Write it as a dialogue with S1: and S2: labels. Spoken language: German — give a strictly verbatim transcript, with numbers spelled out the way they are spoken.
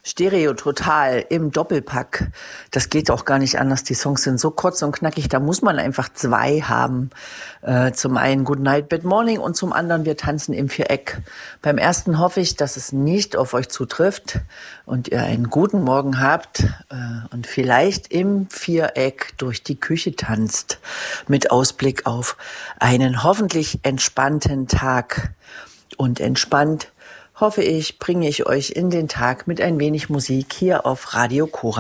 S1: Stereo total im Doppelpack. Das geht auch gar nicht anders. Die Songs sind so kurz und knackig, da muss man einfach zwei haben. Äh, zum einen Good Night, Bad Morning und zum anderen Wir tanzen im Viereck. Beim ersten hoffe ich, dass es nicht auf euch zutrifft und ihr einen guten Morgen habt äh, und vielleicht im Viereck durch die Küche tanzt mit Ausblick auf einen hoffentlich entspannten Tag. Und entspannt hoffe ich, bringe ich euch in den Tag mit ein wenig Musik hier auf Radio Cora.